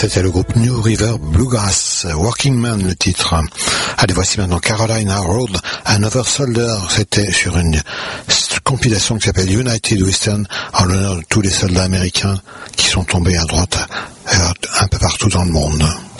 C'était le groupe New River Bluegrass, Working Man le titre. Allez, voici maintenant Carolina Road, Another Soldier. C'était sur une compilation qui s'appelle United Western, en l'honneur de tous les soldats américains qui sont tombés à droite, un peu partout dans le monde.